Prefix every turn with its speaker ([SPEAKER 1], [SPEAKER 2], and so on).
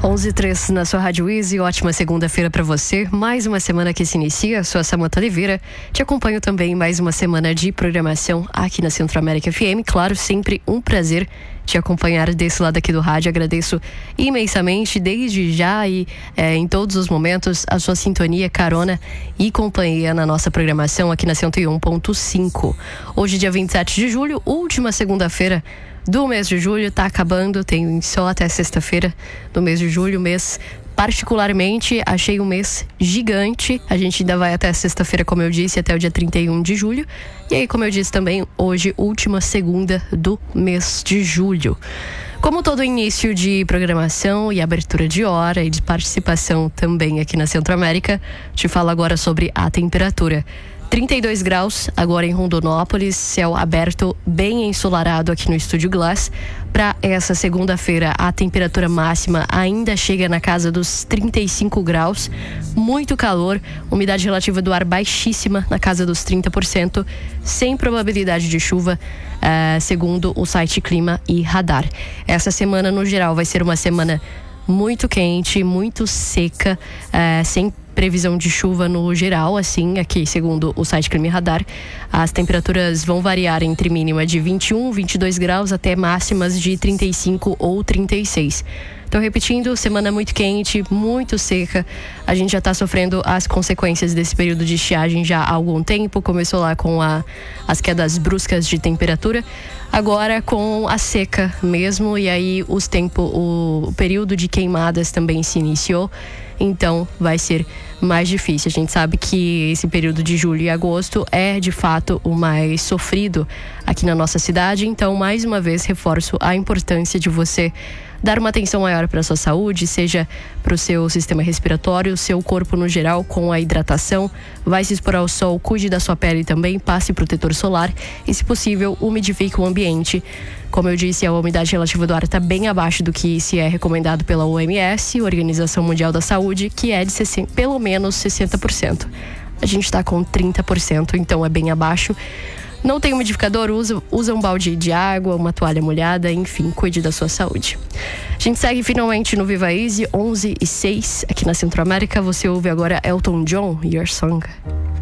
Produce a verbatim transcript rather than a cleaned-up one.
[SPEAKER 1] onze e três na sua Rádio Easy, ótima segunda-feira para você. Mais uma semana que se inicia, sou Samanta Oliveira. Te acompanho também em mais uma semana de programação aqui na Centro América F M. Claro, sempre um prazer te acompanhar desse lado aqui do rádio. Agradeço imensamente, desde já e é, em todos os momentos, a sua sintonia, carona e companhia na nossa programação aqui na cento e um ponto cinco. Hoje, dia vinte e sete de julho, última segunda-feira do mês de julho, tá acabando, tem só até sexta-feira do mês de julho, mês particularmente achei um mês gigante. A gente ainda vai até sexta-feira, como eu disse, até o dia trinta e um de julho. E aí, como eu disse também, hoje, última segunda do mês de julho. Como todo início de programação e abertura de hora e de participação também aqui na Centro América, te falo agora sobre a temperatura. trinta e dois graus agora em Rondonópolis, céu aberto, bem ensolarado aqui no Estúdio Glass. Para essa segunda-feira, a temperatura máxima ainda chega na casa dos trinta e cinco graus, muito calor, umidade relativa do ar baixíssima, na casa dos trinta por cento, sem probabilidade de chuva, uh, segundo o site Clima e Radar. Essa semana, no geral, vai ser uma semana muito quente, muito seca, uh, sem previsão de chuva no geral, assim, aqui segundo o site Clima e Radar. As temperaturas vão variar entre mínima de vinte e um, vinte e dois graus até máximas de trinta e cinco ou trinta e seis. Então, repetindo, semana muito quente, muito seca. A gente já está sofrendo as consequências desse período de estiagem já há algum tempo. Começou lá com a, as quedas bruscas de temperatura. Agora com a seca mesmo. E aí os tempo, o, o período de queimadas também se iniciou. Então vai ser mais difícil. A gente sabe que esse período de julho e agosto é de fato o mais sofrido aqui na nossa cidade. Então, mais uma vez, reforço a importância de você dar uma atenção maior para a sua saúde, seja para o seu sistema respiratório, seu corpo no geral, com a hidratação. Vai se expor ao sol, cuide da sua pele também, passe protetor solar e, se possível, umidifique o ambiente. Como eu disse, a umidade relativa do ar está bem abaixo do que se é recomendado pela O M S, Organização Mundial da Saúde, que é de sessenta, pelo menos sessenta por cento. A gente está com trinta por cento, então é bem abaixo. Não tem umidificador? Usa, usa um balde de água, uma toalha molhada, enfim, cuide da sua saúde. A gente segue finalmente no Viva Easy, onze e seis, aqui na Centro América. Você ouve agora Elton John, Your Song.